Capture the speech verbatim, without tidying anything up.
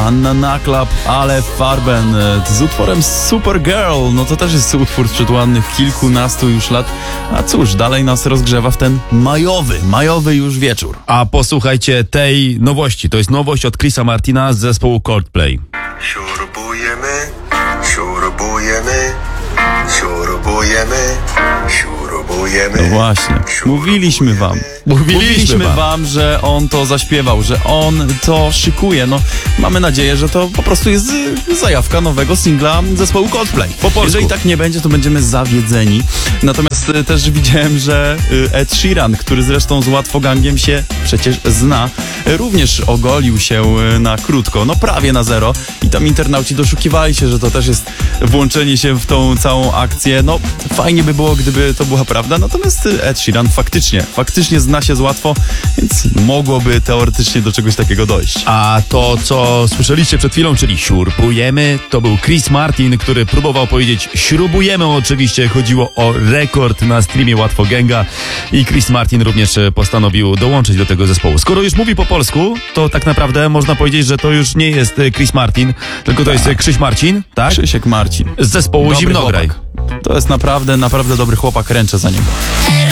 Anna Naklap, Ale Farben z utworem Supergirl. No to też jest utwór sprzed ładnych kilkunastu już lat. A cóż, dalej nas rozgrzewa w ten majowy, majowy już wieczór. A posłuchajcie tej nowości. To jest nowość od Chrisa Martina z zespołu Coldplay. Śrubujemy, śrubujemy, śrubujemy, śrubujemy. No właśnie, mówiliśmy wam. Mówiliśmy Mówiliśmy wam. wam, że on to zaśpiewał, że on to szykuje. No, mamy nadzieję, że to po prostu jest zajawka nowego singla zespołu Coldplay. Po polsku. Jeżeli tak nie będzie, to będziemy zawiedzeni. Natomiast y, też widziałem, że y, Ed Sheeran, który zresztą z Łatwogangiem się przecież zna, y, również ogolił się y, na krótko, no prawie na zero. I tam internauci doszukiwali się, że to też jest włączenie się w tą całą akcję. No, fajnie by było, gdyby to była prawda. Natomiast y, Ed Sheeran faktycznie, faktycznie zna się z łatwo, więc mogłoby teoretycznie do czegoś takiego dojść. A to, co słyszeliście przed chwilą, czyli śrubujemy, to był Chris Martin, który próbował powiedzieć śrubujemy. Oczywiście chodziło o rekord na streamie Łatwoganga i Chris Martin również postanowił dołączyć do tego zespołu. Skoro już mówi po polsku, to tak naprawdę można powiedzieć, że to już nie jest Chris Martin, tylko to jest Krzyś Marcin, tak? Krzysiek Marcin. Z zespołu Dobry Zimnograj. chłopak. To jest naprawdę, naprawdę dobry chłopak, ręczę za niego.